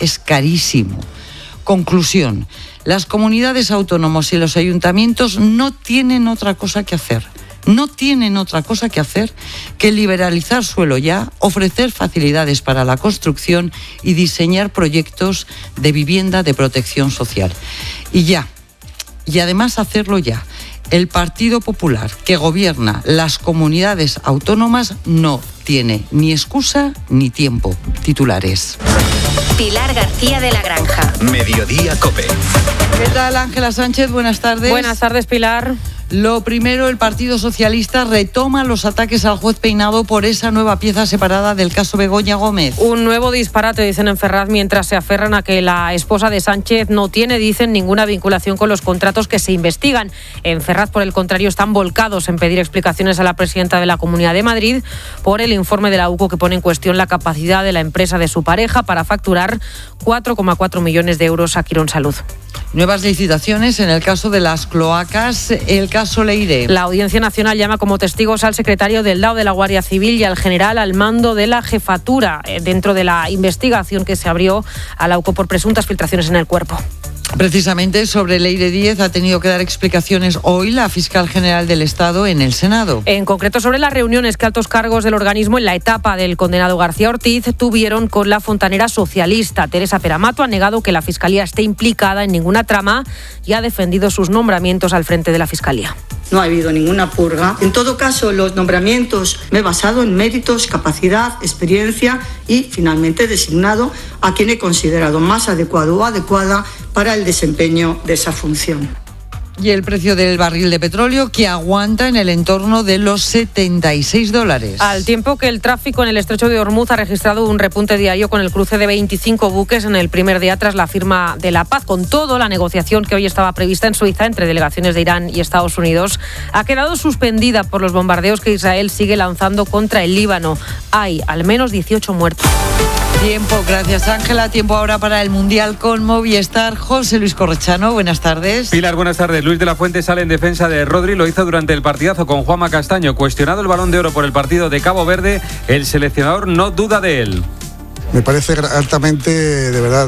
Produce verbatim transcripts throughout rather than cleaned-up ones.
es carísimo. Conclusión: las comunidades autónomas y los ayuntamientos no tienen otra cosa que hacer. No tienen otra cosa que hacer que liberalizar suelo ya, ofrecer facilidades para la construcción y diseñar proyectos de vivienda de protección social. Y ya, y además hacerlo ya. El Partido Popular, que gobierna las comunidades autónomas, no tiene ni excusa ni tiempo. Titulares. Pilar García de la Granja. Mediodía COPE. ¿Qué tal, Ángela Sánchez? Buenas tardes. Buenas tardes, Pilar. Lo primero, el Partido Socialista retoma los ataques al juez Peinado por esa nueva pieza separada del caso Begoña Gómez. Un nuevo disparate, dicen en Ferraz, mientras se aferran a que la esposa de Sánchez no tiene, dicen, ninguna vinculación con los contratos que se investigan. En Ferraz, por el contrario, están volcados en pedir explicaciones a la presidenta de la Comunidad de Madrid por el informe de la U C O que pone en cuestión la capacidad de la empresa de su pareja para facturar cuatro coma cuatro millones de euros a Quirón Salud. Nuevas licitaciones en el caso de las cloacas, el caso Leire. La Audiencia Nacional llama como testigos al secretario del D A O de la Guardia Civil y al general al mando de la jefatura dentro de la investigación que se abrió a la U C O por presuntas filtraciones en el cuerpo. Precisamente sobre Leire Díez ha tenido que dar explicaciones hoy la fiscal general del Estado en el Senado. En concreto sobre las reuniones que altos cargos del organismo en la etapa del condenado García Ortiz tuvieron con la fontanera socialista. Teresa Peramato ha negado que la Fiscalía esté implicada en ninguna trama y ha defendido sus nombramientos al frente de la Fiscalía. No ha habido ninguna purga. En todo caso, los nombramientos me he basado en méritos, capacidad, experiencia y, finalmente, designado a quien he considerado más adecuado o adecuada para el desempeño de esa función. Y el precio del barril de petróleo, que aguanta en el entorno de los setenta y seis dólares. Al tiempo que el tráfico en el estrecho de Hormuz ha registrado un repunte diario con el cruce de veinticinco buques en el primer día tras la firma de la paz. Con todo, la negociación que hoy estaba prevista en Suiza entre delegaciones de Irán y Estados Unidos ha quedado suspendida por los bombardeos que Israel sigue lanzando contra el Líbano. Hay al menos dieciocho muertos. Tiempo, gracias Ángela. Tiempo ahora para el Mundial con Movistar. José Luis Correchano, buenas tardes. Pilar, buenas tardes. Luis de la Fuente sale en defensa de Rodri, lo hizo durante el partidazo con Juanma Castaño. Cuestionado el Balón de Oro por el partido de Cabo Verde, el seleccionador no duda de él. Me parece altamente, de verdad,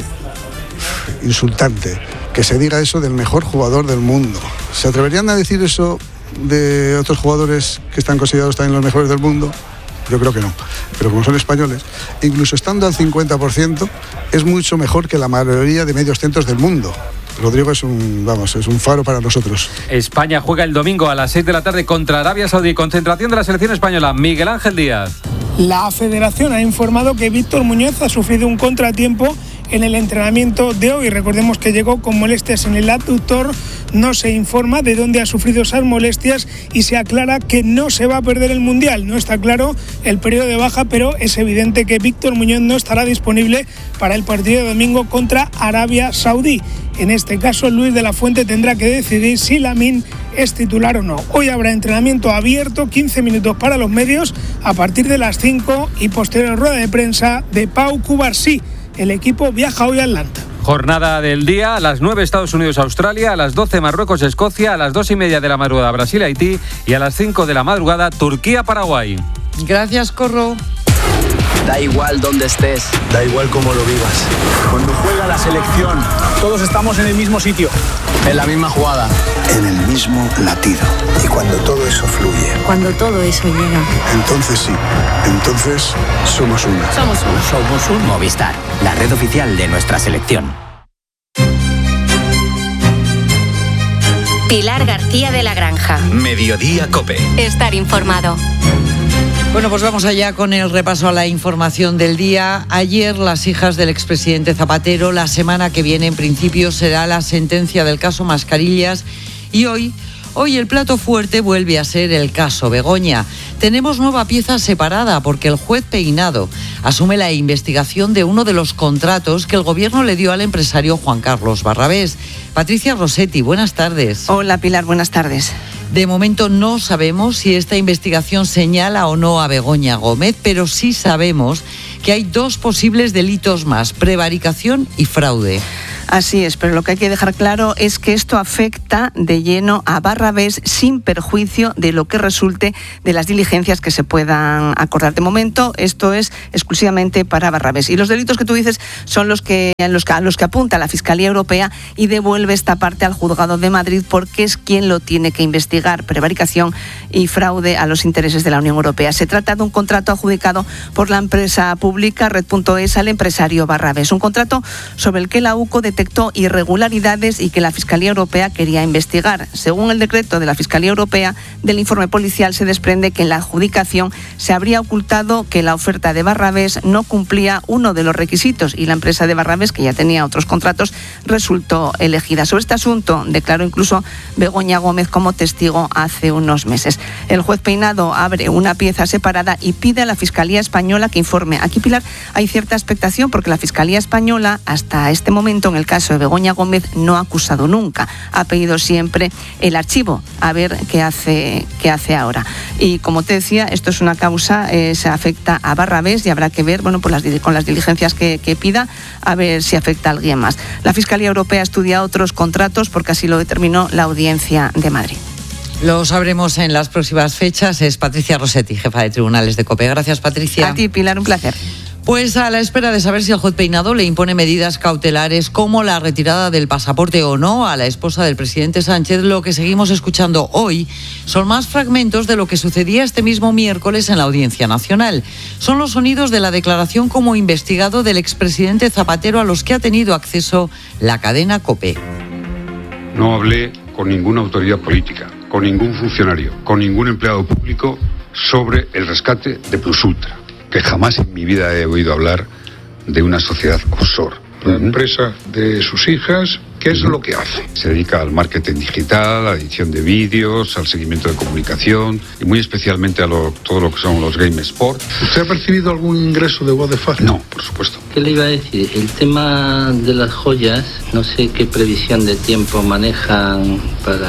insultante que se diga eso del mejor jugador del mundo. ¿Se atreverían a decir eso de otros jugadores que están considerados también los mejores del mundo? Yo creo que no, pero como son españoles, incluso estando al cincuenta por ciento, es mucho mejor que la mayoría de medios centros del mundo. Rodrigo es un, vamos, es un faro para nosotros. España juega el domingo a las seis de la tarde contra Arabia Saudí. Concentración de la selección española. Miguel Ángel Díaz. La Federación ha informado que Víctor Muñoz ha sufrido un contratiempo en el entrenamiento de hoy. Recordemos que llegó con molestias en el abductor. No se informa de dónde ha sufrido esas molestias y se aclara que no se va a perder el Mundial. No está claro el periodo de baja, pero es evidente que Víctor Muñoz no estará disponible para el partido de domingo contra Arabia Saudí. En este caso, Luis de la Fuente tendrá que decidir si Lamine es titular o no. Hoy habrá entrenamiento abierto, quince minutos para los medios, a partir de las cinco y posterior rueda de prensa de Pau Cubarsí. El equipo viaja hoy a Atlanta. Jornada del día, a las nueve Estados Unidos-Australia, a las doce Marruecos-Escocia, a las dos y media de la madrugada Brasil-Haití y a las cinco de la madrugada Turquía-Paraguay. Gracias, Corro. Da igual dónde estés, da igual cómo lo vivas. Cuando juega la selección, todos estamos en el mismo sitio, en la misma jugada, en el mismo latido. Y cuando todo eso fluye, Cuando todo eso llega. Entonces sí, entonces somos uno. Somos uno. somos un Movistar, la red oficial de nuestra selección. Pilar García de la Granja. Mediodía COPE. Estar informado. Bueno, pues vamos allá con el repaso a la información del día. Ayer las hijas del expresidente Zapatero, la semana que viene en principio será la sentencia del caso Mascarillas y hoy, hoy el plato fuerte vuelve a ser el caso Begoña. Tenemos nueva pieza separada porque el juez Peinado asume la investigación de uno de los contratos que el gobierno le dio al empresario Juan Carlos Barrabés. Patricia Rossetti, buenas tardes. Hola Pilar, buenas tardes. De momento no sabemos si esta investigación señala o no a Begoña Gómez, pero sí sabemos que hay dos posibles delitos más, prevaricación y fraude. Así es, pero lo que hay que dejar claro es que esto afecta de lleno a Barrabés sin perjuicio de lo que resulte de las diligencias que se puedan acordar. De momento, esto es exclusivamente para Barrabés. Y los delitos que tú dices son los que, los que, a los que apunta la Fiscalía Europea y devuelve esta parte al Juzgado de Madrid porque es quien lo tiene que investigar, prevaricación y fraude a los intereses de la Unión Europea. Se trata de un contrato adjudicado por la empresa pública Red punto es al empresario Barrabés. Un contrato sobre el que la U C O detectó irregularidades y que la Fiscalía Europea quería investigar. Según el decreto de la Fiscalía Europea, del informe policial se desprende que en la adjudicación se habría ocultado que la oferta de Barrabés no cumplía uno de los requisitos y la empresa de Barrabés, que ya tenía otros contratos, resultó elegida. Sobre este asunto declaró incluso Begoña Gómez como testigo hace unos meses. El juez Peinado abre una pieza separada y pide a la Fiscalía Española que informe. Aquí, Pilar, hay cierta expectación porque la Fiscalía Española, hasta este momento, en el caso de Begoña Gómez, no ha acusado nunca. Ha pedido siempre el archivo, a ver qué hace, qué hace ahora. Y como te decía, esto es una causa, eh, se afecta a Barrabés y habrá que ver, bueno, pues las, con las diligencias que, que pida, a ver si afecta a alguien más. La Fiscalía Europea estudia otros contratos porque así lo determinó la Audiencia de Madrid. Lo sabremos en las próximas fechas. Es Patricia Rossetti, jefa de tribunales de COPE. Gracias, Patricia. A ti, Pilar, un placer. Pues a la espera de saber si el juez Peinado le impone medidas cautelares como la retirada del pasaporte o no a la esposa del presidente Sánchez, lo que seguimos escuchando hoy son más fragmentos de lo que sucedía este mismo miércoles en la Audiencia Nacional. Son los sonidos de la declaración como investigado del expresidente Zapatero a los que ha tenido acceso la cadena COPE. No hablé con ninguna autoridad política, con ningún funcionario, con ningún empleado público sobre el rescate de Plusultra, que jamás en mi vida he oído hablar de una sociedad offshore. La empresa de sus hijas, ¿qué es lo que hace? Se dedica al marketing digital, a la edición de vídeos, al seguimiento de comunicación y muy especialmente a lo, todo lo que son los game sport. ¿Usted ha percibido algún ingreso de voz de faja? No, por supuesto. ¿Qué le iba a decir? El tema de las joyas, no sé qué previsión de tiempo manejan para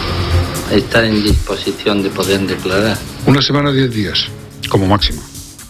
estar en disposición de poder declarar. Una semana, diez días, como máximo.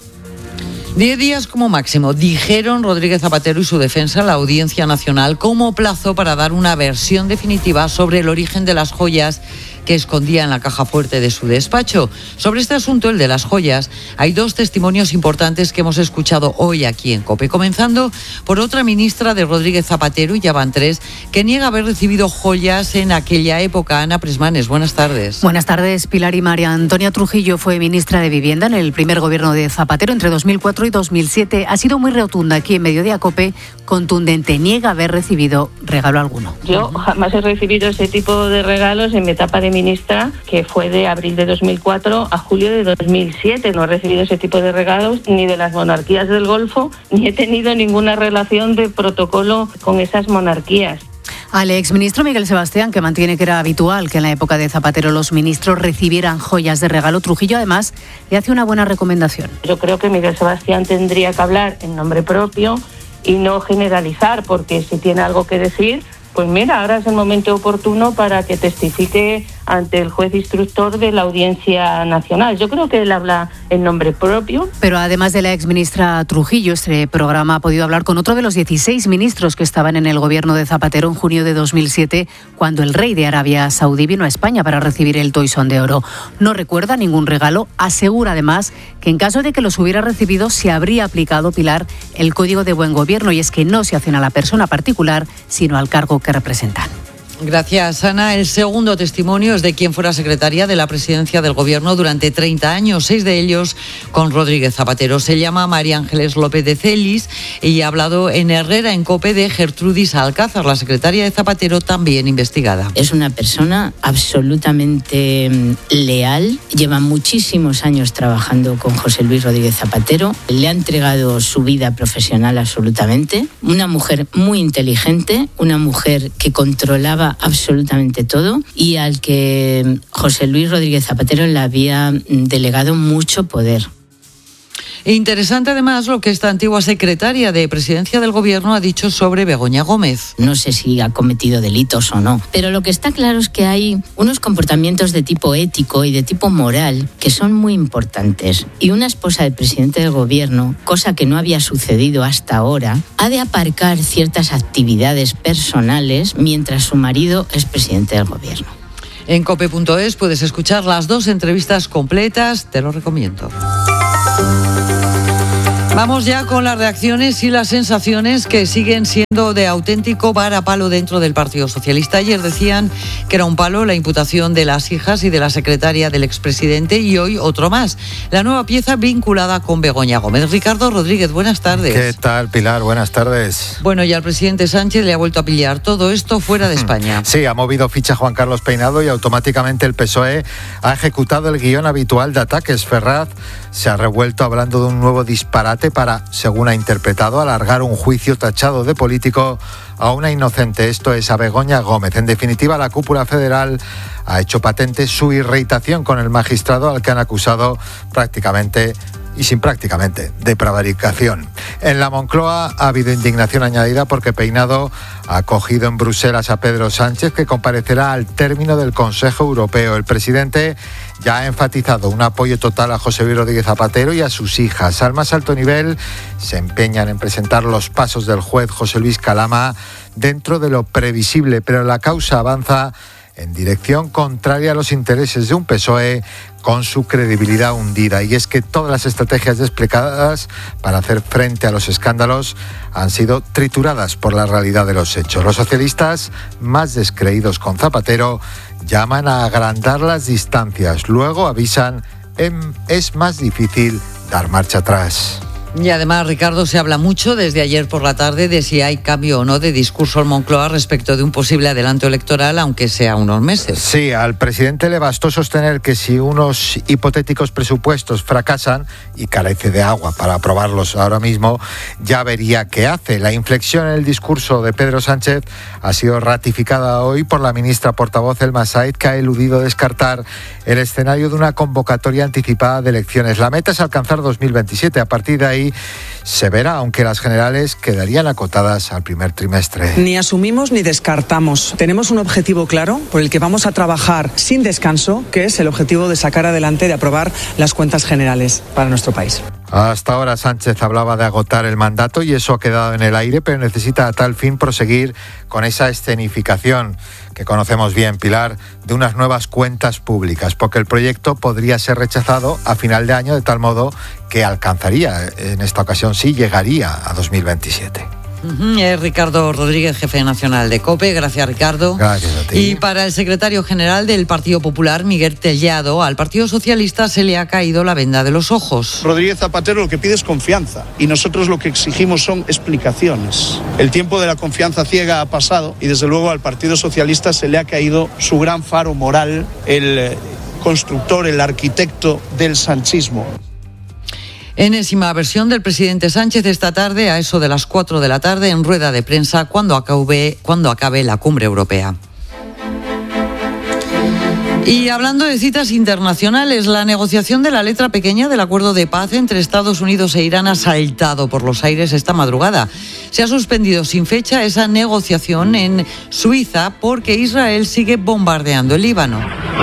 Diez días como máximo, dijeron Rodríguez Zapatero y su defensa a la Audiencia Nacional como plazo para dar una versión definitiva sobre el origen de las joyas que escondía en la caja fuerte de su despacho. Sobre este asunto, el de las joyas, hay dos testimonios importantes que hemos escuchado hoy aquí en COPE, comenzando por otra ministra de Rodríguez Zapatero, y ya van tres, que niega haber recibido joyas en aquella época. Ana Presmanes, buenas tardes. Buenas tardes, Pilar y María. Antonia Trujillo fue ministra de Vivienda en el primer gobierno de Zapatero entre dos mil cuatro y dos mil siete. Ha sido muy rotunda aquí en Mediodía COPE, contundente, niega haber recibido regalo alguno. Yo jamás he recibido ese tipo de regalos en mi etapa de ministra, que fue de abril de dos mil cuatro a julio de dos mil siete. No he recibido ese tipo de regalos ni de las monarquías del Golfo, ni he tenido ninguna relación de protocolo con esas monarquías. Al exministro Miguel Sebastián, que mantiene que era habitual que en la época de Zapatero los ministros recibieran joyas de regalo, Trujillo además le hace una buena recomendación. Yo creo que Miguel Sebastián tendría que hablar en nombre propio y no generalizar, porque si tiene algo que decir, pues mira, ahora es el momento oportuno para que testifique ante el juez instructor de la Audiencia Nacional. Yo creo que él habla en nombre propio. Pero además de la exministra Trujillo, este programa ha podido hablar con otro de los dieciséis ministros que estaban en el gobierno de Zapatero en junio de dos mil siete, cuando el rey de Arabia Saudí vino a España para recibir el Toisón de Oro. No recuerda ningún regalo, asegura además que en caso de que los hubiera recibido se habría aplicado, Pilar, el Código de Buen Gobierno, y es que no se hacen a la persona particular, sino al cargo que representan. Gracias, Ana. El segundo testimonio es de quien fuera secretaria de la presidencia del Gobierno durante treinta años, seis de ellos con Rodríguez Zapatero. Se llama María Ángeles López de Celis y ha hablado en Herrera, en COPE, de Gertrudis Alcázar, la secretaria de Zapatero, también investigada. Es una persona absolutamente leal, lleva muchísimos años trabajando con José Luis Rodríguez Zapatero, le ha entregado su vida profesional absolutamente, una mujer muy inteligente, una mujer que controlaba absolutamente todo y al que José Luis Rodríguez Zapatero le había delegado mucho poder. Interesante además lo que esta antigua secretaria de Presidencia del Gobierno ha dicho sobre Begoña Gómez. No sé si ha cometido delitos o no, pero lo que está claro es que hay unos comportamientos de tipo ético y de tipo moral que son muy importantes. Y una esposa del presidente del Gobierno, cosa que no había sucedido hasta ahora, ha de aparcar ciertas actividades personales mientras su marido es presidente del Gobierno. En cope punto es puedes escuchar las dos entrevistas completas, te lo recomiendo. Vamos ya con las reacciones y las sensaciones que siguen siendo de auténtico varapalo dentro del Partido Socialista. Ayer decían que era un palo la imputación de las hijas y de la secretaria del expresidente y hoy otro más. La nueva pieza vinculada con Begoña Gómez. Ricardo Rodríguez, buenas tardes. ¿Qué tal, Pilar? Buenas tardes. Bueno, y al presidente Sánchez le ha vuelto a pillar todo esto fuera de España. Sí, ha movido ficha Juan Carlos Peinado y automáticamente el P S O E ha ejecutado el guión habitual de ataques. Ferraz se ha revuelto hablando de un nuevo disparate para, según ha interpretado, alargar un juicio tachado de político a una inocente, esto es a Begoña Gómez. En definitiva, la cúpula federal ha hecho patente su irritación con el magistrado al que han acusado prácticamente y sin prácticamente de prevaricación. En la Moncloa ha habido indignación añadida porque Peinado ha acogido en Bruselas a Pedro Sánchez, que comparecerá al término del Consejo Europeo. El presidente ya ha enfatizado un apoyo total a José Luis Rodríguez Zapatero y a sus hijas. Al más alto nivel se empeñan en presentar los pasos del juez José Luis Calama dentro de lo previsible, pero la causa avanza en dirección contraria a los intereses de un P S O E con su credibilidad hundida. Y es que todas las estrategias desplegadas para hacer frente a los escándalos han sido trituradas por la realidad de los hechos. Los socialistas, más descreídos con Zapatero, llaman a agrandar las distancias. Luego avisan, es más difícil dar marcha atrás. Y además, Ricardo, se habla mucho desde ayer por la tarde de si hay cambio o no de discurso en Moncloa respecto de un posible adelanto electoral, aunque sea unos meses. Sí, al presidente le bastó sostener que si unos hipotéticos presupuestos fracasan, y carece de agua para aprobarlos ahora mismo, ya vería qué hace. La inflexión en el discurso de Pedro Sánchez ha sido ratificada hoy por la ministra portavoz Elma Said, que ha eludido descartar el escenario de una convocatoria anticipada de elecciones. La meta es alcanzar dos mil veintisiete. A partir de ahí se verá, aunque las generales quedarían acotadas al primer trimestre. Ni asumimos ni descartamos. Tenemos un objetivo claro por el que vamos a trabajar sin descanso, que es el objetivo de sacar adelante, de aprobar las cuentas generales para nuestro país. Hasta ahora Sánchez hablaba de agotar el mandato y eso ha quedado en el aire, pero necesita a tal fin proseguir con esa escenificación que conocemos bien, Pilar, de unas nuevas cuentas públicas, porque el proyecto podría ser rechazado a final de año de tal modo que alcanzaría, en esta ocasión sí, llegaría a dos mil veintisiete. Uh-huh. Es Ricardo Rodríguez, jefe nacional de COPE. Gracias, Ricardo. Gracias a ti. Y para el secretario general del Partido Popular, Miguel Tellado, al Partido Socialista se le ha caído la venda de los ojos. Rodríguez Zapatero lo que pide es confianza y nosotros lo que exigimos son explicaciones. El tiempo de la confianza ciega ha pasado y desde luego al Partido Socialista se le ha caído su gran faro moral, el constructor, el arquitecto del sanchismo. Enésima versión del presidente Sánchez esta tarde a eso de las cuatro de la tarde en rueda de prensa cuando acabe, cuando acabe la cumbre europea. Y hablando de citas internacionales, la negociación de la letra pequeña del acuerdo de paz entre Estados Unidos e Irán ha saltado por los aires esta madrugada. Se ha suspendido sin fecha esa negociación en Suiza porque Israel sigue bombardeando el Líbano.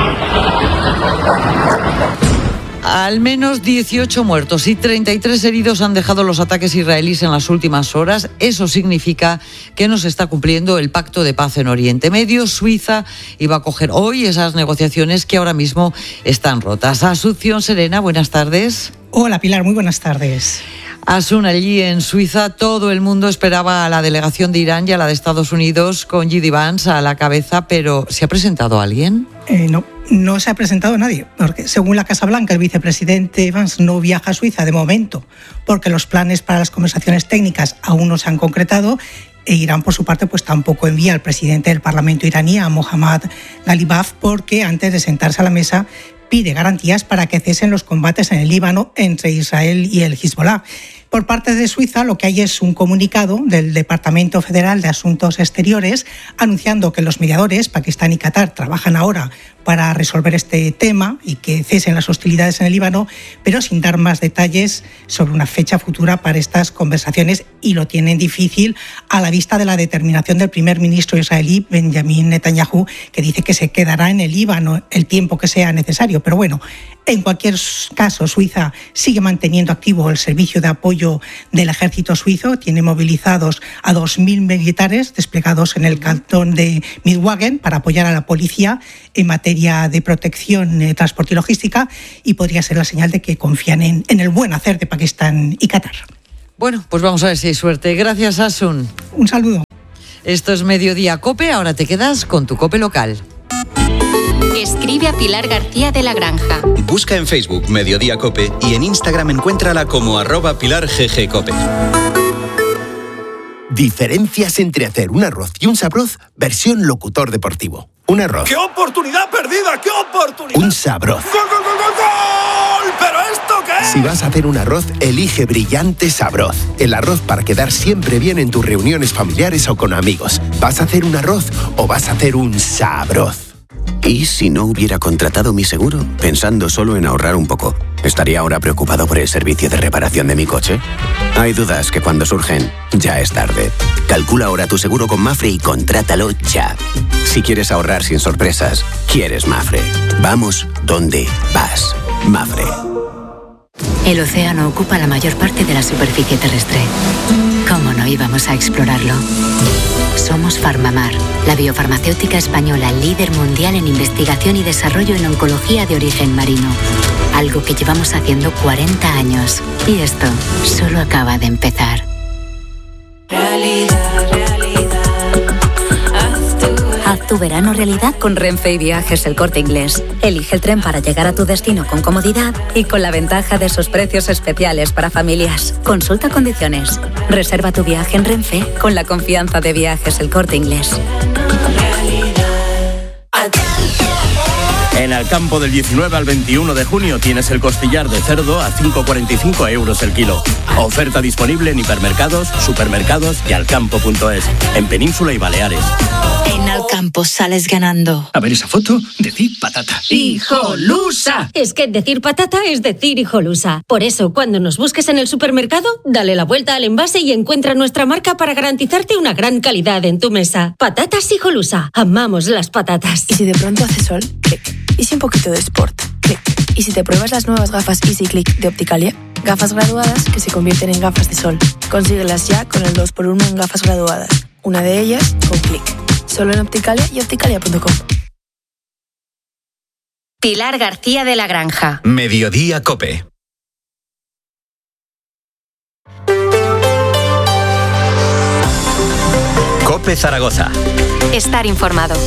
Al menos dieciocho muertos y treinta y tres heridos han dejado los ataques israelíes en las últimas horas. Eso significa que no se está cumpliendo el pacto de paz en Oriente Medio. Suiza iba a coger hoy esas negociaciones que ahora mismo están rotas. Asunción Serena, buenas tardes. Hola Pilar, muy buenas tardes. Asun, allí en Suiza todo el mundo esperaba a la delegación de Irán y a la de Estados Unidos con J D Vance a la cabeza, pero ¿se ha presentado alguien? Eh, no, no se ha presentado nadie, porque según la Casa Blanca el vicepresidente Vance no viaja a Suiza de momento, porque los planes para las conversaciones técnicas aún no se han concretado. E Irán, por su parte, pues tampoco envía al presidente del Parlamento iraní, a Mohammad Ghalibaf, porque antes de sentarse a la mesa pide garantías para que cesen los combates en el Líbano entre Israel y el Hezbollah. Por parte de Suiza, lo que hay es un comunicado del Departamento Federal de Asuntos Exteriores anunciando que los mediadores, Pakistán y Qatar, trabajan ahora para resolver este tema y que cesen las hostilidades en el Líbano, pero sin dar más detalles sobre una fecha futura para estas conversaciones, y lo tienen difícil a la vista de la determinación del primer ministro israelí Benjamin Netanyahu, que dice que se quedará en el Líbano el tiempo que sea necesario. Pero bueno, en cualquier caso, Suiza sigue manteniendo activo el servicio de apoyo del ejército suizo, tiene movilizados a dos mil militares desplegados en el cantón de Midwagen para apoyar a la policía en materia de protección, eh, transporte y logística, y podría ser la señal de que confían en, en el buen hacer de Pakistán y Qatar. Bueno, pues vamos a ver si hay suerte. Gracias, Asun. Un saludo. Esto es Mediodía COPE, ahora te quedas con tu COPE local. Escribe a Pilar García de la Granja. Busca en Facebook Mediodía COPE y en Instagram encuéntrala como arroba Pilar G G COPE. Diferencias entre hacer un arroz y un sabroz, versión locutor deportivo. Un arroz. ¡Qué oportunidad perdida! ¡Qué oportunidad! Un sabroz. ¡Gol, gol, gol, gol, gol! ¿Pero esto qué es? Si vas a hacer un arroz, elige Brillante Sabroz. El arroz para quedar siempre bien en tus reuniones familiares o con amigos. ¿Vas a hacer un arroz o vas a hacer un sabroz? ¿Y si no hubiera contratado mi seguro? Pensando solo en ahorrar un poco, ¿estaría ahora preocupado por el servicio de reparación de mi coche? Hay dudas que cuando surgen, ya es tarde. Calcula ahora tu seguro con Mafre y contrátalo ya. Si quieres ahorrar sin sorpresas, quieres Mafre. Vamos donde vas. Mafre. El océano ocupa la mayor parte de la superficie terrestre. ¿Cómo no íbamos a explorarlo? Somos Farmamar, la biofarmacéutica española líder mundial en investigación y desarrollo en oncología de origen marino. Algo que llevamos haciendo cuarenta años. Y esto solo acaba de empezar. Realidad, realidad. Haz tu, Haz tu verano realidad con Renfe y Viajes El Corte Inglés. Elige el tren para llegar a tu destino con comodidad y con la ventaja de sus precios especiales para familias. Consulta condiciones. Reserva tu viaje en Renfe con la confianza de Viajes El Corte Inglés. En Alcampo del diecinueve al veintiuno de junio tienes el costillar de cerdo a cinco con cuarenta y cinco euros el kilo. Oferta disponible en hipermercados, supermercados y alcampo punto es, en Península y Baleares. En Alcampo sales ganando. A ver esa foto, decir patata. ¡Hijolusa! Es que decir patata es decir hijolusa. Por eso, cuando nos busques en el supermercado, dale la vuelta al envase y encuentra nuestra marca para garantizarte una gran calidad en tu mesa. Patatas hijolusa. Amamos las patatas. ¿Y si de pronto hace sol? Clic. ¿Y si un poquito de sport? Clic. ¿Y si te pruebas las nuevas gafas Easy Click de Opticalia? Gafas graduadas que se convierten en gafas de sol. Consíguelas ya con el dos por uno en gafas graduadas. Una de ellas con Clic. Solo en Opticalia y opticalia punto com. Pilar García de la Granja. Mediodía COPE. COPE Zaragoza. Estar informado.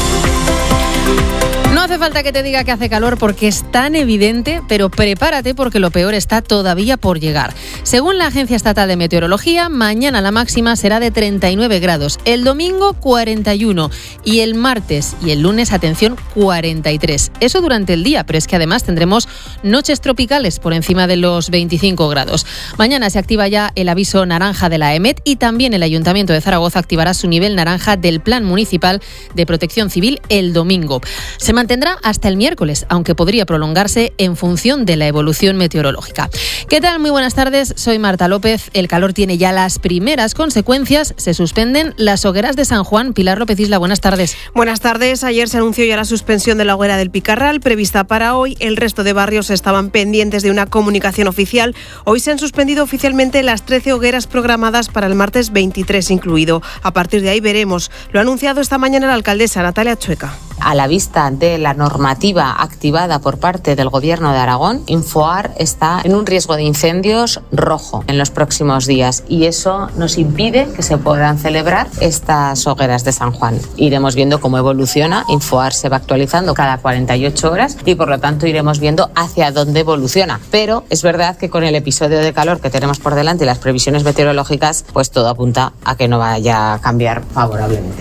No hace falta que te diga que hace calor porque es tan evidente, pero prepárate porque lo peor está todavía por llegar. Según la Agencia Estatal de Meteorología, mañana la máxima será de treinta y nueve grados, el domingo cuarenta y uno y el martes y el lunes, atención, cuarenta y tres. Eso durante el día, pero es que además tendremos noches tropicales por encima de los veinticinco grados. Mañana se activa ya el aviso naranja de la EMET y también el Ayuntamiento de Zaragoza activará su nivel naranja del Plan Municipal de Protección Civil el domingo. Se mantendrá hasta el miércoles, aunque podría prolongarse en función de la evolución meteorológica. ¿Qué tal? Muy buenas tardes, soy Marta López. El calor tiene ya las primeras consecuencias. Se suspenden las hogueras de San Juan. Pilar López Isla, buenas tardes. Buenas tardes. Ayer se anunció ya la suspensión de la hoguera del Picarral, prevista para hoy. El resto de barrios estaban pendientes de una comunicación oficial. Hoy se han suspendido oficialmente las trece hogueras programadas para el martes veintitrés incluido. A partir de ahí veremos. Lo ha anunciado esta mañana la alcaldesa Natalia Chueca. A la vista de la normativa activada por parte del Gobierno de Aragón, Infoar está en un riesgo de incendios rojo en los próximos días y eso nos impide que se puedan celebrar estas hogueras de San Juan. Iremos viendo cómo evoluciona. Infoar se va actualizando cada cuarenta y ocho horas y por lo tanto iremos viendo hacia dónde evoluciona. Pero es verdad que con el episodio de calor que tenemos por delante y las previsiones meteorológicas, pues todo apunta a que no vaya a cambiar favorablemente.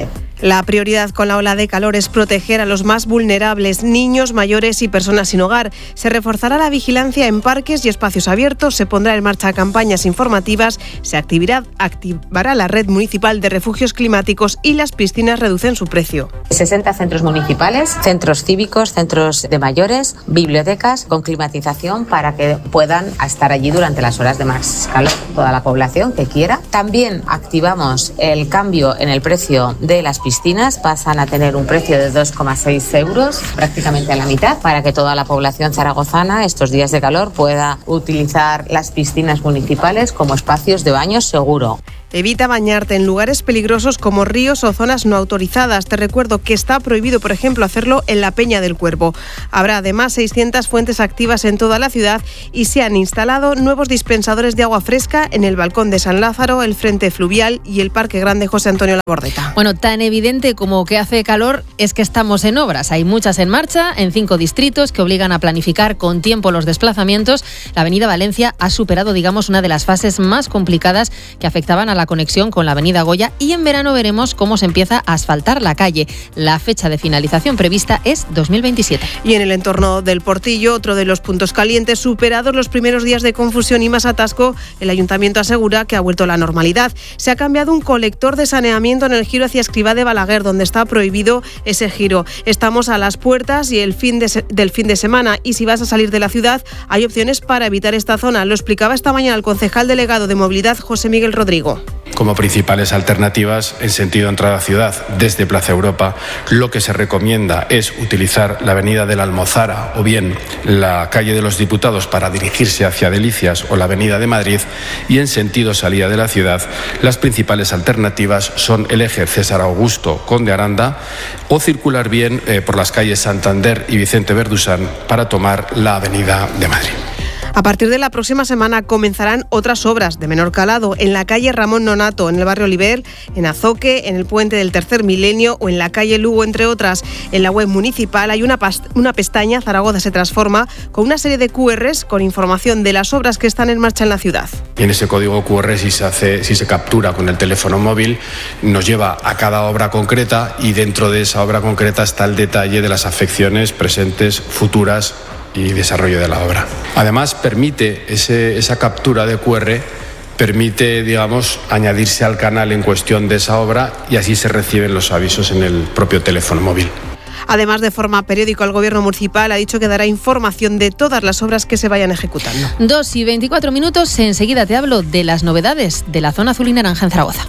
La prioridad con la ola de calor es proteger a los más vulnerables, niños, mayores y personas sin hogar. Se reforzará la vigilancia en parques y espacios abiertos, se pondrá en marcha campañas informativas, se activará, activará la red municipal de refugios climáticos y las piscinas reducen su precio. sesenta centros municipales, centros cívicos, centros de mayores, bibliotecas con climatización para que puedan estar allí durante las horas de más calor toda la población que quiera. También activamos el cambio en el precio de las piscinas. Piscinas pasan a tener un precio de dos coma seis euros, prácticamente a la mitad, para que toda la población zaragozana estos días de calor pueda utilizar las piscinas municipales como espacios de baño seguro. Evita bañarte en lugares peligrosos como ríos o zonas no autorizadas. Te recuerdo que está prohibido, por ejemplo, hacerlo en la Peña del Cuervo. Habrá además seiscientas fuentes activas en toda la ciudad y se han instalado nuevos dispensadores de agua fresca en el balcón de San Lázaro, el Frente Fluvial y el Parque Grande José Antonio Labordeta. Bueno, tan evidente como que hace calor es que estamos en obras. Hay muchas en marcha en cinco distritos que obligan a planificar con tiempo los desplazamientos. La avenida Valencia ha superado, digamos, una de las fases más complicadas que afectaban a la conexión con la avenida Goya y en verano veremos cómo se empieza a asfaltar la calle. La fecha de finalización prevista es dos mil veintisiete. Y en el entorno del Portillo, otro de los puntos calientes, superados los primeros días de confusión y más atasco, el Ayuntamiento asegura que ha vuelto la normalidad. Se ha cambiado un colector de saneamiento en el giro hacia Escrivá de Balaguer, donde está prohibido ese giro. Estamos a las puertas y el fin de se- del fin de semana y si vas a salir de la ciudad hay opciones para evitar esta zona. Lo explicaba esta mañana el concejal delegado de Movilidad, José Miguel Rodrigo. Como principales alternativas en sentido entrada a ciudad desde Plaza Europa, lo que se recomienda es utilizar la avenida de la Almozara o bien la calle de los Diputados para dirigirse hacia Delicias o la avenida de Madrid, y en sentido salida de la ciudad las principales alternativas son el eje César Augusto Conde Aranda o circular bien eh, por las calles Santander y Vicente Verdusán para tomar la avenida de Madrid. A partir de la próxima semana comenzarán otras obras de menor calado en la calle Ramón Nonato, en el barrio Oliver, en Azoque, en el puente del Tercer Milenio o en la calle Lugo, entre otras. En la web municipal hay una, past- una pestaña, Zaragoza se transforma, con una serie de cu erres con información de las obras que están en marcha en la ciudad. Y en ese código cu erre, si se hace, si se captura con el teléfono móvil, nos lleva a cada obra concreta y dentro de esa obra concreta está el detalle de las afecciones presentes, futuras y desarrollo de la obra. Además, permite ese, esa captura de cu erre, permite, digamos, añadirse al canal en cuestión de esa obra y así se reciben los avisos en el propio teléfono móvil. Además, de forma periódica, el Gobierno municipal ha dicho que dará información de todas las obras que se vayan ejecutando. Dos y veinticuatro minutos, enseguida te hablo de las novedades de la zona azul y naranja en Zaragoza.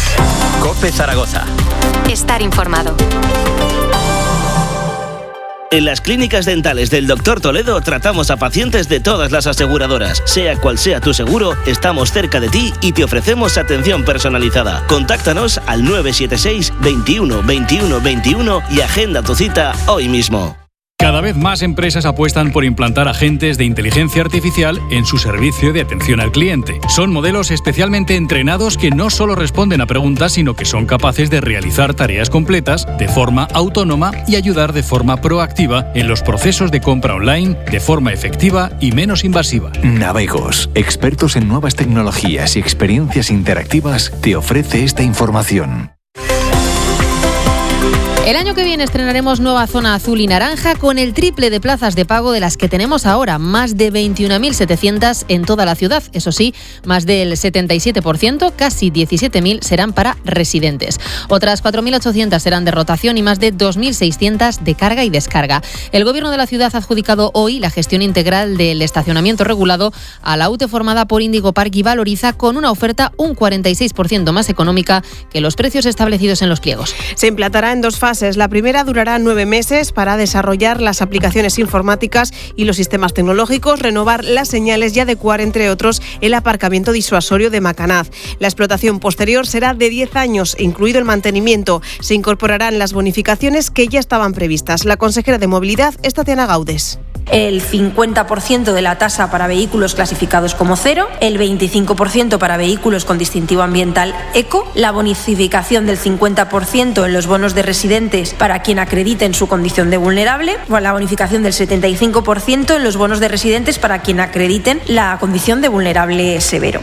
COPE Zaragoza. Estar informado. En las clínicas dentales del doctor Toledo tratamos a pacientes de todas las aseguradoras. Sea cual sea tu seguro, estamos cerca de ti y te ofrecemos atención personalizada. Contáctanos al nueve siete seis, veintiuno, veintiuno, veintiuno y agenda tu cita hoy mismo. Cada vez más empresas apuestan por implantar agentes de inteligencia artificial en su servicio de atención al cliente. Son modelos especialmente entrenados que no solo responden a preguntas, sino que son capaces de realizar tareas completas de forma autónoma y ayudar de forma proactiva en los procesos de compra online de forma efectiva y menos invasiva. Navegos, expertos en nuevas tecnologías y experiencias interactivas, te ofrece esta información. El año que viene estrenaremos nueva zona azul y naranja con el triple de plazas de pago de las que tenemos ahora, más de veintiuna mil setecientas en toda la ciudad. Eso sí, más del setenta y siete por ciento, casi diecisiete mil, serán para residentes. Otras cuatro mil ochocientas serán de rotación y más de dos mil seiscientas de carga y descarga. El Gobierno de la ciudad ha adjudicado hoy la gestión integral del estacionamiento regulado a la U T E formada por Índigo Park y Valoriza, con una oferta un cuarenta y seis por ciento más económica que los precios establecidos en los pliegos. Se implantará en dos fases. La primera durará nueve meses para desarrollar las aplicaciones informáticas y los sistemas tecnológicos, renovar las señales y adecuar, entre otros, el aparcamiento disuasorio de Macanaz. La explotación posterior será de diez años, incluido el mantenimiento. Se incorporarán las bonificaciones que ya estaban previstas. La consejera de Movilidad es Tatiana Gaudes. El cincuenta por ciento de la tasa para vehículos clasificados como cero, el veinticinco por ciento para vehículos con distintivo ambiental eco, la bonificación del cincuenta por ciento en los bonos de residentes para quien acrediten su condición de vulnerable, o la bonificación del setenta y cinco por ciento en los bonos de residentes para quien acrediten la condición de vulnerable severo.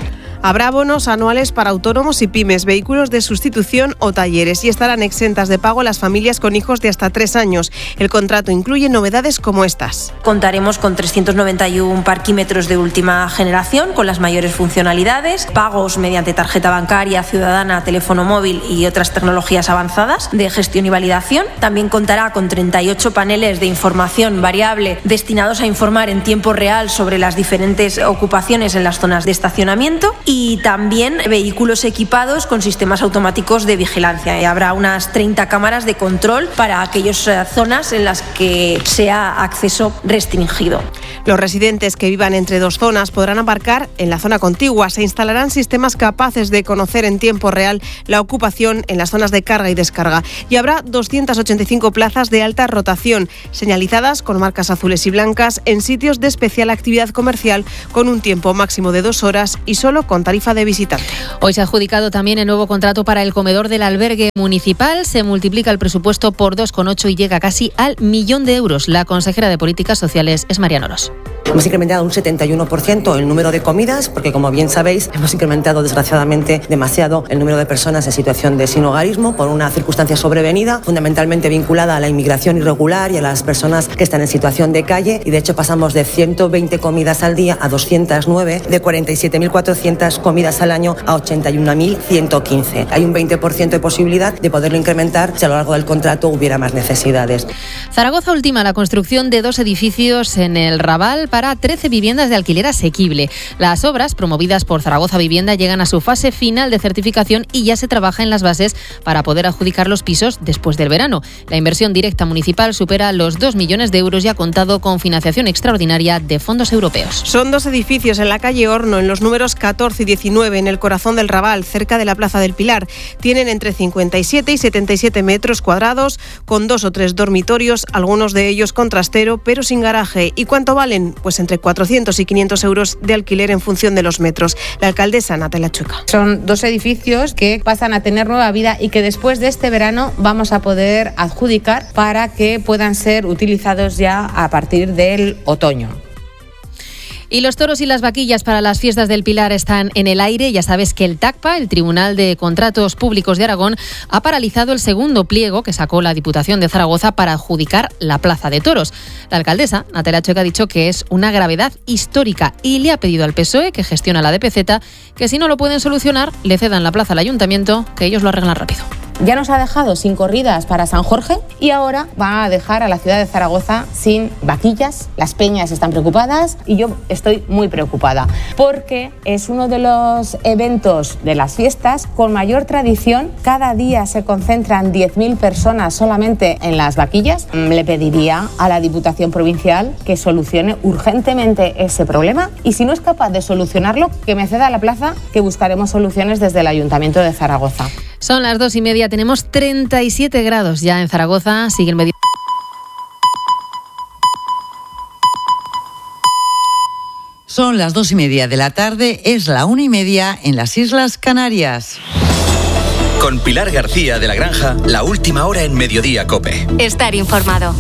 Habrá bonos anuales para autónomos y pymes, vehículos de sustitución o talleres y estarán exentas de pago las familias con hijos de hasta tres años. El contrato incluye novedades como estas. Contaremos con trescientos noventa y uno parquímetros de última generación con las mayores funcionalidades, pagos mediante tarjeta bancaria, ciudadana, teléfono móvil y otras tecnologías avanzadas de gestión y validación. También contará con treinta y ocho paneles de información variable destinados a informar en tiempo real sobre las diferentes ocupaciones en las zonas de estacionamiento y también vehículos equipados con sistemas automáticos de vigilancia. Y habrá unas treinta cámaras de control para aquellas zonas en las que sea acceso restringido. Los residentes que vivan entre dos zonas podrán aparcar en la zona contigua. Se instalarán sistemas capaces de conocer en tiempo real la ocupación en las zonas de carga y descarga. Y habrá doscientas ochenta y cinco plazas de alta rotación, señalizadas con marcas azules y blancas en sitios de especial actividad comercial con un tiempo máximo de dos horas y solo con tarifa de visitante. Hoy se ha adjudicado también el nuevo contrato para el comedor del albergue municipal. Se multiplica el presupuesto por dos coma ocho y llega casi al millón de euros. La consejera de Políticas Sociales es María Noros. Hemos incrementado un setenta y uno por ciento el número de comidas, porque como bien sabéis, hemos incrementado desgraciadamente demasiado el número de personas en situación de sinhogarismo por una circunstancia sobrevenida, fundamentalmente vinculada a la inmigración irregular y a las personas que están en situación de calle, y de hecho pasamos de ciento veinte comidas al día a doscientas nueve, de cuarenta y siete mil cuatrocientas comidas al año a ochenta y un mil ciento quince. Hay un veinte por ciento de posibilidad de poderlo incrementar si a lo largo del contrato hubiera más necesidades. Zaragoza ultima la construcción de dos edificios en el Raval para trece viviendas de alquiler asequible. Las obras, promovidas por Zaragoza Vivienda, llegan a su fase final de certificación y ya se trabaja en las bases para poder adjudicar los pisos después del verano. La inversión directa municipal supera los dos millones de euros y ha contado con financiación extraordinaria de fondos europeos. Son dos edificios en la calle Horno, en los números catorce y diecinueve, en el corazón del Raval, cerca de la Plaza del Pilar. Tienen entre cincuenta y siete y setenta y siete metros cuadrados, con dos o tres dormitorios, algunos de ellos con trastero, pero sin garaje. ¿Y cuánto valen? Pues entre cuatrocientos y quinientos euros de alquiler en función de los metros. La alcaldesa Natalia Chueca. Son dos edificios que pasan a tener nueva vida y que después de este verano vamos a poder adjudicar para que puedan ser utilizados ya a partir del otoño. Y los toros y las vaquillas para las fiestas del Pilar están en el aire. Ya sabes que el TACPA, el Tribunal de Contratos Públicos de Aragón, ha paralizado el segundo pliego que sacó la Diputación de Zaragoza para adjudicar la Plaza de Toros. La alcaldesa, Natalia Chueca, ha dicho que es una gravedad histórica y le ha pedido al P S O E, que gestiona la D P Z, que si no lo pueden solucionar, le cedan la plaza al ayuntamiento, que ellos lo arreglan rápido. Ya nos ha dejado sin corridas para San Jorge y ahora va a dejar a la ciudad de Zaragoza sin vaquillas. Las peñas están preocupadas y yo estoy muy preocupada porque es uno de los eventos de las fiestas con mayor tradición. Cada día se concentran diez mil personas solamente en las vaquillas. Le pediría a la Diputación Provincial que solucione urgentemente ese problema y si no es capaz de solucionarlo, que me ceda la plaza, que buscaremos soluciones desde el Ayuntamiento de Zaragoza. Son las dos y media, tenemos treinta y siete grados ya en Zaragoza, sigue el medio. Son las dos y media de la tarde, es la una y media en las Islas Canarias. Con Pilar García de la Granja, la última hora en Mediodía COPE. Estar informado.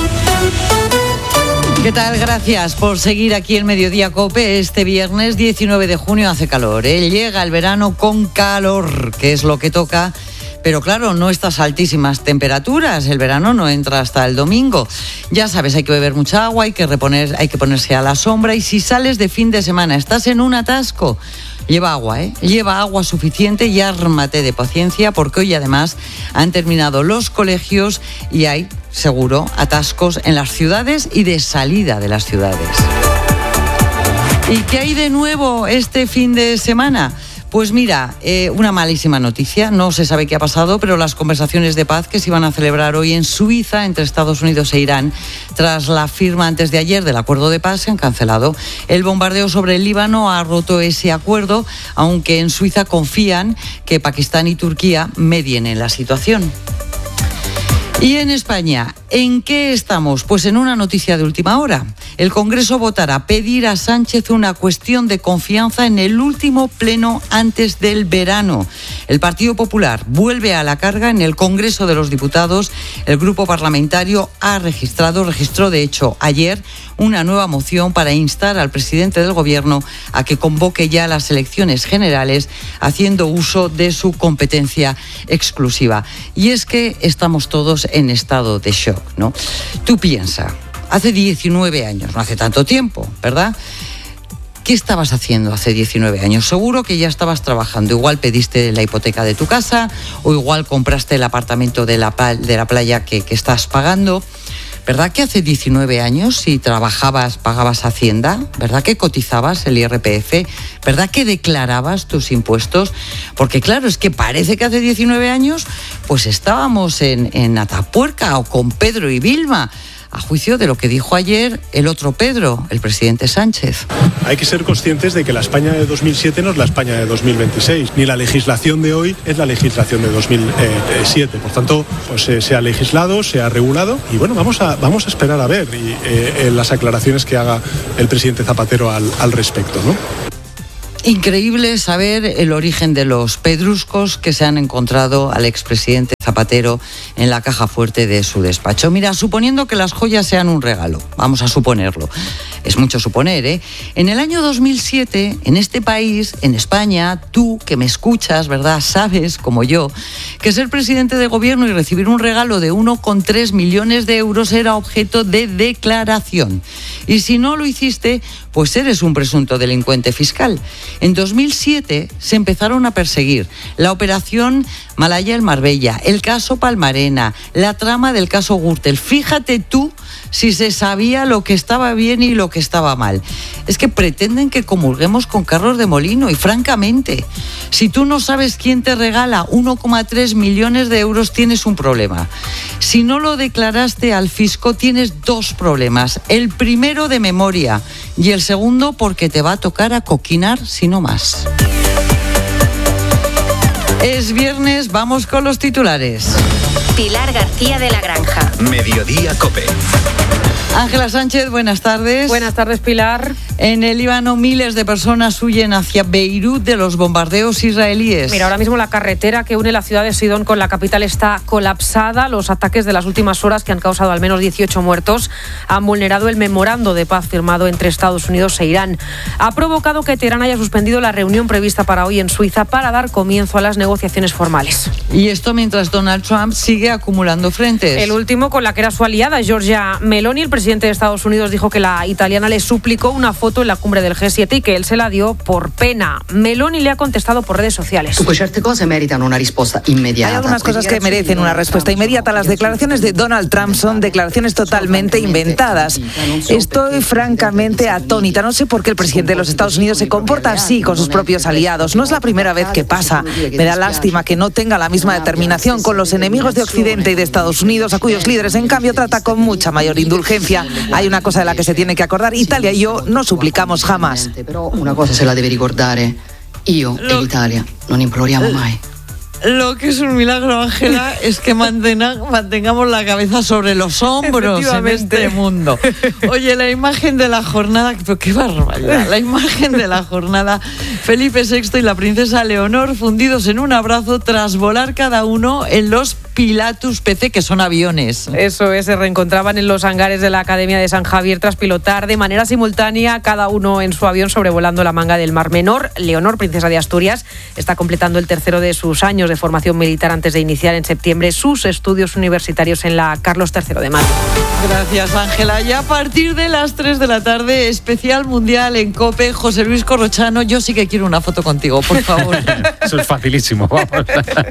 ¿Qué tal? Gracias por seguir aquí en Mediodía COPE. Este viernes diecinueve de junio hace calor, ¿eh? Llega el verano con calor, que es lo que toca. Pero claro, no estas altísimas temperaturas, el verano no entra hasta el domingo. Ya sabes, hay que beber mucha agua, hay que reponer, hay que ponerse a la sombra y si sales de fin de semana, estás en un atasco, lleva agua, ¿eh? Lleva agua suficiente y ármate de paciencia porque hoy además han terminado los colegios y hay, seguro, atascos en las ciudades y de salida de las ciudades. ¿Y qué hay de nuevo este fin de semana? Pues mira, eh, una malísima noticia, no se sabe qué ha pasado, pero las conversaciones de paz que se iban a celebrar hoy en Suiza entre Estados Unidos e Irán, tras la firma antes de ayer del acuerdo de paz, se han cancelado. El bombardeo sobre el Líbano ha roto ese acuerdo, aunque en Suiza confían que Pakistán y Turquía medien en la situación. Y en España, ¿en qué estamos? Pues en una noticia de última hora. el Congreso votará pedir a Sánchez una cuestión de confianza en el último pleno antes del verano. El Partido Popular vuelve a la carga en el Congreso de los Diputados. El grupo parlamentario ha registrado, registró de hecho ayer, una nueva moción para instar al presidente del Gobierno a que convoque ya las elecciones generales haciendo uso de su competencia exclusiva. Y es que estamos todos en estado de shock, ¿no? Tú piensa, hace diecinueve años, no hace tanto tiempo, ¿verdad? ¿Qué estabas haciendo hace diecinueve años? Seguro que ya estabas trabajando. Igual pediste la hipoteca de tu casa o igual compraste el apartamento de la, de la playa que, que estás pagando. ¿Verdad que hace diecinueve años si trabajabas, pagabas Hacienda? ¿Verdad que cotizabas el I R P F? ¿Verdad que declarabas tus impuestos? Porque claro, es que parece que hace diecinueve años pues estábamos en, en Atapuerca o con Pedro y Vilma, a juicio de lo que dijo ayer el otro Pedro, el presidente Sánchez. Hay que ser conscientes de que la España de dos mil siete no es la España de dos mil veintiséis, ni la legislación de hoy es la legislación de dos mil siete. Por tanto, pues, eh, se ha legislado, se ha regulado y bueno, vamos a, vamos a esperar a ver y, eh, las aclaraciones que haga el presidente Zapatero al, al respecto, ¿no? Increíble saber el origen de los pedruscos que se han encontrado al expresidente Zapatero en la caja fuerte de su despacho. Mira, suponiendo que las joyas sean un regalo, vamos a suponerlo, es mucho suponer, ¿eh? En el año dos mil siete, en este país, en España, tú que me escuchas, ¿verdad?, sabes, como yo, que ser presidente de gobierno y recibir un regalo de uno coma tres millones de euros era objeto de declaración. Y si no lo hiciste, pues eres un presunto delincuente fiscal. En dos mil siete se empezaron a perseguir la operación Malaya el Marbella, el caso Palmarena, la trama del caso Gürtel. Fíjate tú si se sabía lo que estaba bien y lo que estaba mal. Es que pretenden que comulguemos con carros de molino y francamente, si tú no sabes quién te regala uno coma tres millones de euros, tienes un problema. Si no lo declaraste al fisco, tienes dos problemas. El primero de memoria y el segundo porque te va a tocar acoquinar si no más. Es viernes, vamos con los titulares. Pilar García de la Granja. Mediodía COPE. Ángela Sánchez, buenas tardes. Buenas tardes, Pilar. En el Líbano, miles de personas huyen hacia Beirut de los bombardeos israelíes. Mira, ahora mismo la carretera que une la ciudad de Sidón con la capital está colapsada. Los ataques de las últimas horas, que han causado al menos dieciocho muertos, han vulnerado el memorando de paz firmado entre Estados Unidos e Irán. Ha provocado que Teherán haya suspendido la reunión prevista para hoy en Suiza para dar comienzo a las negociaciones formales. Y esto mientras Donald Trump sigue acumulando frentes. El último con la que era su aliada, Giorgia Meloni. El presidente de Estados Unidos dijo que la italiana le suplicó una foto en la cumbre del G siete y que él se la dio por pena. Meloni le ha contestado por redes sociales. Certe cose meritan una respuesta inmediata. Hay algunas cosas que merecen una respuesta inmediata. Las declaraciones de Donald Trump son declaraciones totalmente inventadas. Estoy francamente atónita. No sé por qué el presidente de los Estados Unidos se comporta así con sus propios aliados. No es la primera vez que pasa. Me da lástima que no tenga la misma determinación con los enemigos de Occidente y de Estados Unidos, a cuyos líderes, en cambio, trata con mucha mayor indulgencia. Hay una cosa de la que se tiene que acordar. Italia y yo no suplicamos jamás. Pero una cosa se la debe ricordare. Io e l'Italia non imploriamo mai. Lo que es un milagro, Ángela, es que mantenga, mantengamos la cabeza sobre los hombros en este mundo. Oye, la imagen de la jornada, pero qué barbaridad, la imagen de la jornada, Felipe sexto y la princesa Leonor fundidos en un abrazo tras volar cada uno en los Pilatus P C, que son aviones. Eso es, se reencontraban en los hangares de la Academia de San Javier tras pilotar de manera simultánea, cada uno en su avión sobrevolando la manga del Mar Menor. Leonor, princesa de Asturias, está completando el tercero de sus años de formación militar antes de iniciar en septiembre sus estudios universitarios en la Carlos tercero de Madrid. Gracias, Ángela. Y a partir de las tres de la tarde, especial mundial en COPE, José Luis Corrochano, yo sí que quiero una foto contigo, por favor. Eso es facilísimo, vamos.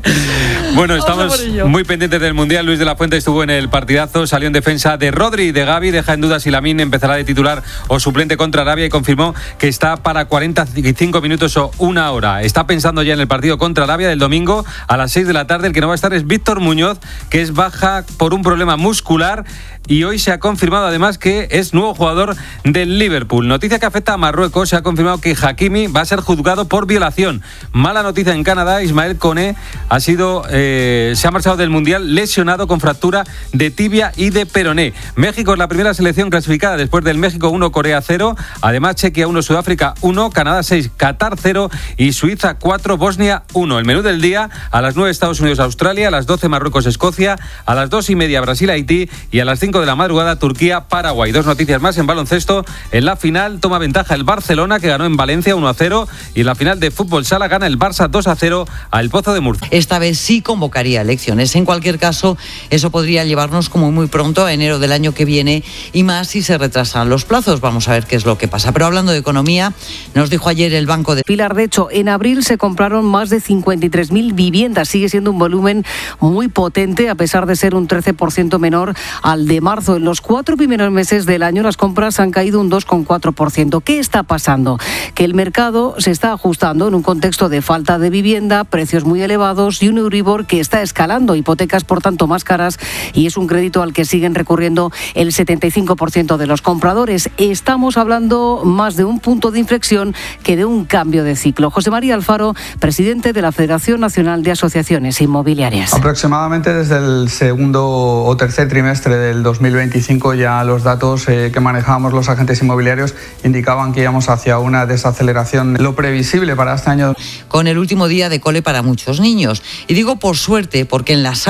Bueno, estamos muy pendientes del mundial. Luis de la Fuente estuvo en el partidazo, salió en defensa de Rodri y de Gavi, deja en duda si Lamine empezará de titular o suplente contra Arabia y confirmó que está para cuarenta y cinco minutos o una hora. Está pensando ya en el partido contra Arabia del domingo a las seis de la tarde. El que no va a estar es Víctor Muñoz, que es baja por un problema muscular. y hoy se ha confirmado además que es nuevo jugador del Liverpool. Noticia que afecta a Marruecos, se ha confirmado que Hakimi va a ser juzgado por violación. Mala noticia en Canadá, Ismael Koné ha sido, eh, se ha marchado del Mundial lesionado con fractura de tibia y de peroné. México es la primera selección clasificada después del México uno, Corea cero, además Chequia uno, Sudáfrica uno, Canadá seis, Qatar cero y Suiza cuatro, Bosnia uno. El menú del día: a las nueve Estados Unidos, Australia, a las doce Marruecos, Escocia, a las dos y media Brasil, Haití y a las cinco de la madrugada Turquía, Paraguay. Dos noticias más en baloncesto. En la final toma ventaja el Barcelona, que ganó en Valencia uno a cero, y en la final de fútbol sala gana el Barça dos a cero al Pozo de Murcia. Esta vez sí convocaría elecciones. En cualquier caso, eso podría llevarnos como muy pronto a enero del año que viene, y más si se retrasan los plazos. Vamos a ver qué es lo que pasa. Pero hablando de economía, nos dijo ayer el Banco de Pilar, de hecho, en abril se compraron más de cincuenta y tres mil viviendas. Sigue siendo un volumen muy potente, a pesar de ser un trece por ciento menor al de marzo. En los cuatro primeros meses del año las compras han caído un dos coma cuatro por ciento. ¿Qué está pasando? Que el mercado se está ajustando en un contexto de falta de vivienda, precios muy elevados y un Euribor que está escalando, hipotecas por tanto más caras, y es un crédito al que siguen recurriendo el setenta y cinco por ciento de los compradores. Estamos hablando más de un punto de inflexión que de un cambio de ciclo. José María Alfaro, presidente de la Federación Nacional de Asociaciones Inmobiliarias. Aproximadamente desde el segundo o tercer trimestre del dos mil veinticinco ya los datos eh, que manejábamos los agentes inmobiliarios indicaban que íbamos hacia una desaceleración. Lo previsible para este año. Con el último día de cole para muchos niños. Y digo por suerte, porque en las